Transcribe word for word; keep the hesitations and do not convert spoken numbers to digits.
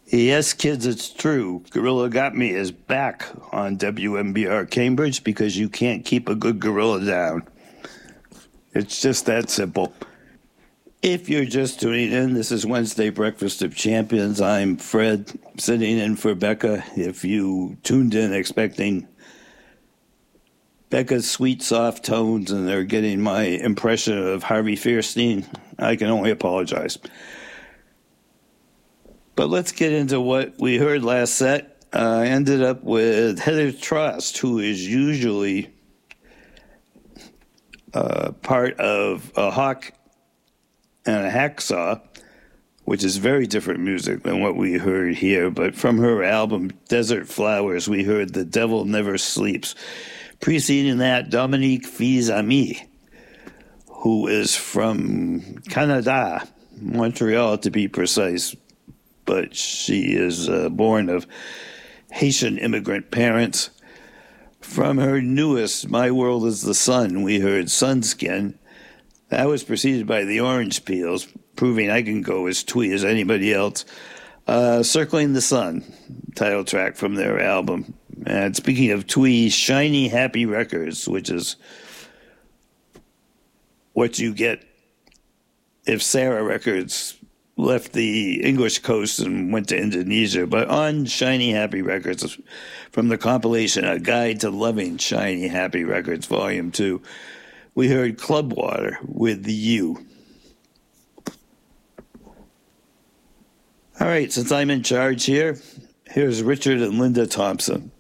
Yes, kids, it's true. Gorilla Got Me is back on W M B R Cambridge because you can't keep a good gorilla down. It's just that simple. If you're just tuning in, this is Wednesday Breakfast of Champions. I'm Fred, sitting in for Becca. If you tuned in expecting Becca's sweet, soft tones and they're getting my impression of Harvey Fierstein, I can only apologize. But let's get into what we heard last set. I uh, ended up with Heather Trost, who is usually uh, part of a Hawk and a Hacksaw, which is very different music than what we heard here. But from her album, Desert Flowers, we heard The Devil Never Sleeps. Preceding that, Dominique Fils-Aimé, who is from Canada, Montreal to be precise, but she is uh, born of Haitian immigrant parents. From her newest, My World is the Sun, we heard Sunskin. That was preceded by the Orange Peels, proving I can go as twee as anybody else. Uh, Circling the Sun, title track from their album. And speaking of twee, Shiny Happy Records, which is what you get if Sarah Records left the English coast and went to Indonesia. But on Shiny Happy Records, from the compilation A Guide to Loving Shiny Happy Records, Volume two, we heard Clubwater with You. All right, since I'm in charge here, here's Richard and Linda Thompson.